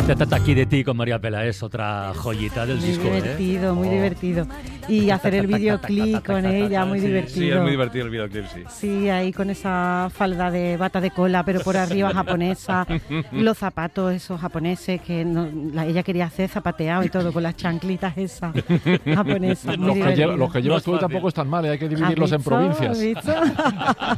Aquí de ti con María Peláez, otra joyita del disco. Muy divertido, muy divertido. Y hacer el videoclip con ella, muy divertido. Sí, es muy divertido el videoclip, sí. Sí, ahí con esa falda de bata de cola, pero por arriba japonesa. Los zapatos esos japoneses que ella quería hacer zapateado y todo, con las chanclitas esas japonesas. Los que llevas tú tampoco están mal, hay que dividirlos en provincias.